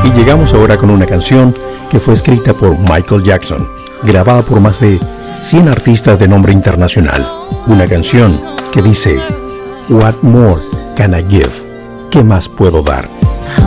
Y llegamos ahora con una canción que fue escrita por Michael Jackson, grabada por más de 100 artistas de nombre internacional. Una canción que dice: What more can I give? ¿Qué más puedo dar?